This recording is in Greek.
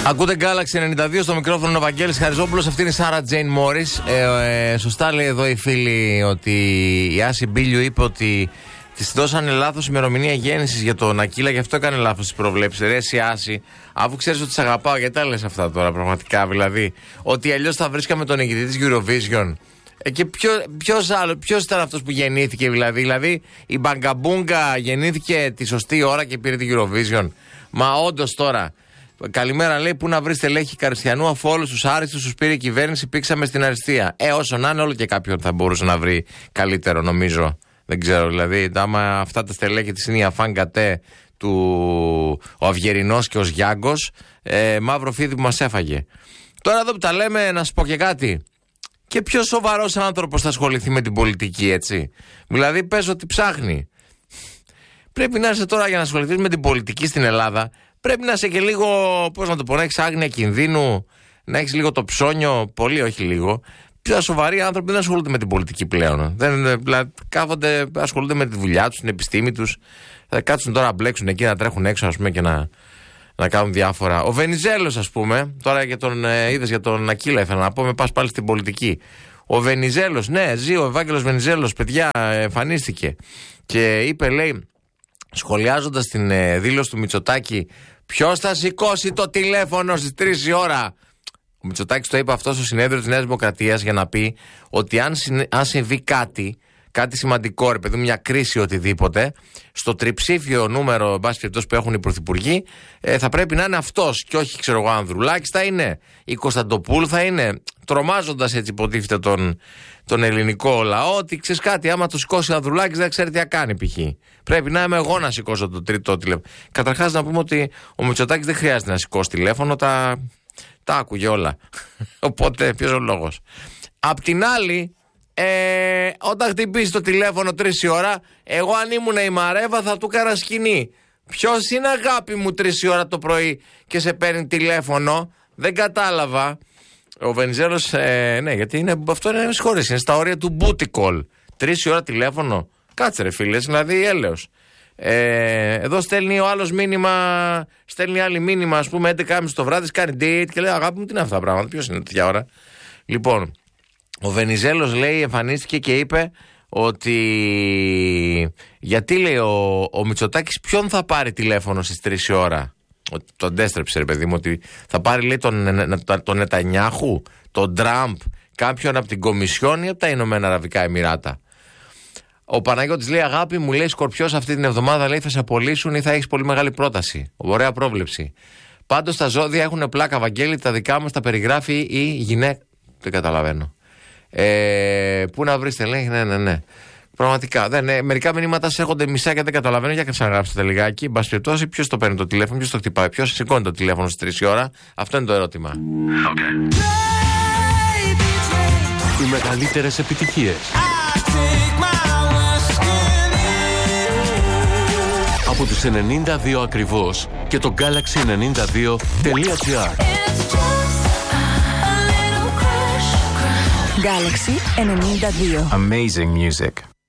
Ακούτε Galaxy 92 στο μικρόφωνο ο Βαγγέλης Χαριζόπουλος. Αυτή είναι η Σάρα Τζέιν Μόρις. Σωστά λέει εδώ η φίλη ότι η Άση Μπίλιου είπε ότι της δώσανε λάθος ημερομηνία γέννησης για τον Ακύλα, γι' αυτό έκανε λάθος τις προβλέψεις. Ρε εσύ Άση, αφού ξέρεις ότι σε αγαπάω, γιατί τα λες αυτά τώρα πραγματικά? Δηλαδή, ότι αλλιώς θα βρίσκαμε τον νικητή της Eurovision. Και ποιος ήταν αυτός που γεννήθηκε, δηλαδή η Μπαγκαμπούγκα γεννήθηκε τη σωστή ώρα και πήρε την Eurovision. Μα όντως τώρα. Καλημέρα, λέει, πού να βρει στελέχη Καριστιανού, αφού όλους τους άριστους τους πήρε η κυβέρνηση, πήξαμε στην αριστεία. Όσο να είναι, όλο και κάποιον θα μπορούσε να βρει καλύτερο, νομίζω. Δεν ξέρω, δηλαδή, άμα αυτά τα στελέχη της είναι η Αφάν Κατέ, ο Αυγερινός και ο Γιάγκος, μαύρο φίδι που μας έφαγε. Τώρα εδώ που τα λέμε, να σου πω και κάτι. Και ποιος σοβαρός άνθρωπος θα ασχοληθεί με την πολιτική, έτσι? Δηλαδή, πες ότι ψάχνει. Πρέπει να είσαι τώρα για να ασχοληθείς με την πολιτική στην Ελλάδα. Πρέπει να είσαι και λίγο, πώς να το πω, να έχεις άγνοια κινδύνου, να έχεις λίγο το ψώνιο, πολύ όχι λίγο. Πιο σοβαροί άνθρωποι δεν ασχολούνται με την πολιτική πλέον. Κάθονται, ασχολούνται με τη δουλειά τους, την επιστήμη τους. Θα κάτσουν τώρα να μπλέξουν εκεί, να τρέχουν έξω, ας πούμε, και να κάνουν διάφορα. Ο Βενιζέλος, ας πούμε, τώρα είδες για τον Ακύλα, ήθελα να πω, με πας πάλι στην πολιτική. Ο Βενιζέλος, ναι, ζει ο Ευάγγελος Βενιζέλος, παιδιά, εμφανίστηκε. Και είπε, λέει, σχολιάζοντας την δήλωση του Μητσοτάκη, ποιος θα σηκώσει το τηλέφωνο στις 3 η ώρα? Ο Μητσοτάκης το είπε αυτό στο συνέδριο της Νέας Δημοκρατίας για να πει ότι αν συμβεί κάτι σημαντικό, ρε παιδί, μια κρίση, οτιδήποτε, στο τριψήφιο νούμερο, εν πάση περιπτώσει, που έχουν οι πρωθυπουργοί, θα πρέπει να είναι αυτός και όχι, ξέρω εγώ, Ανδρουλάκης θα είναι, η Κωνσταντοπούλου θα είναι, τρομάζοντας έτσι υποτίθεται τον ελληνικό λαό, ότι ξέρεις κάτι, άμα το σηκώσει ο Ανδρουλάκης δεν ξέρει τι θα κάνει, π.χ. Πρέπει να είμαι εγώ να σηκώσω το τρίτο τηλέφωνο. Καταρχάς να πούμε ότι ο Μητσοτάκης δεν χρειάζεται να σηκώσει τηλέφωνο, τα άκουγε όλα. Οπότε ποιος ο λόγος? Απ' την άλλη, όταν χτυπήσει το τηλέφωνο 3 η ώρα, εγώ αν ήμουν η Μαρέβα θα του έκανα σκηνή. Ποιος είναι, αγάπη μου, 3 η ώρα το πρωί και σε παίρνει τηλέφωνο? Δεν κατάλαβα. Ο Βενιζέλος, ναι, γιατί αυτό είναι, με συγχωρείς, είναι στα όρια του booty call. 3 η ώρα τηλέφωνο. Κάτσε ρε φίλες, δηλαδή έλεος. Εδώ στέλνει ο άλλος μήνυμα, στέλνει άλλη μήνυμα, ας πούμε 11.30 το βράδυ, κάνει date και λέει, αγάπη μου, τι είναι αυτά τα πράγματα, ποιος είναι τέτοια ώρα? Λοιπόν, ο Βενιζέλος, λέει, εμφανίστηκε και είπε ότι γιατί, λέει, ο Μητσοτάκης ποιον θα πάρει τηλέφωνο στις 3 η ώρα? Τον τέστρεψε, ρε παιδί μου, ότι θα πάρει, λέει, τον Νετανιάχου, τον Τραμπ, κάποιον από την Κομισιόν ή από τα Ηνωμένα Αραβικά Εμιράτα. Ο Παναγιώτης λέει, αγάπη μου, λέει, Σκορπιός αυτή την εβδομάδα, λέει, θα σε απολύσουν ή θα έχεις πολύ μεγάλη πρόταση. Ωραία πρόβλεψη. Πάντως τα ζώδια έχουν πλάκα, Βαγγέλη, τα δικά μας τα περιγράφει η γυναίκα. Δεν καταλαβαίνω. Πού να βρείτε, λέει, ναι. Πραγματικά. Μερικά μηνύματα έρχονται μισά και δεν καταλαβαίνω. Για ξαναγράψτε λιγάκι. Μπας περιπτώσει, ποιος το παίρνει το τηλέφωνο, ποιος το χτυπάει, ποιος σηκώνει το τηλέφωνο στις 3 η ώρα? Αυτό είναι το ερώτημα. Okay. Οι μεγαλύτερες επιτυχίες από τους 92 ακριβώς και το Galaxy92.gr. Galaxy 92. Amazing music.